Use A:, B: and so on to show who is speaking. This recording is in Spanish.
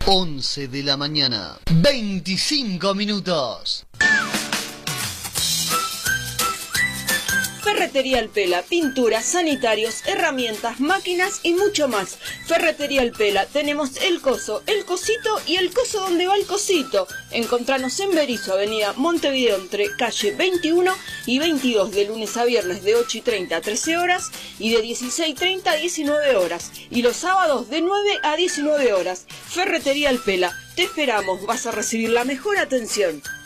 A: 11 de la mañana, 25 minutos.
B: Ferretería El Pela, pinturas, sanitarios, herramientas, máquinas y mucho más. Ferretería El Pela, tenemos el coso, el cosito y el coso donde va el cosito. Encontranos en Berizo, avenida Montevideo, entre calle 21 y 22, de lunes a viernes de 8:30 a 13 horas y de 16:30 a 19 horas. Y los sábados de 9 a 19 horas. Ferretería El Pela, te esperamos, vas a recibir la mejor atención.